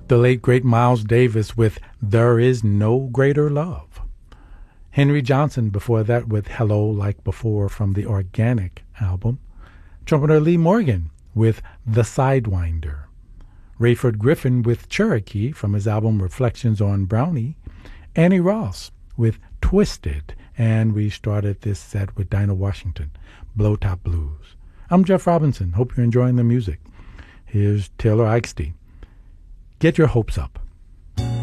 The late, great Miles Davis with There Is No Greater Love. Henry Johnson before that with Hello Like Before from the Organic album. Trumpeter Lee Morgan with The Sidewinder. Rayford Griffin with Cherokee from his album Reflections on Brownie. Annie Ross with Twisted. And we started this set with Dinah Washington, Blowtop Blues. I'm Jeff Robinson. Hope you're enjoying the music. Here's Taylor Eichstein. Get Your Hopes Up.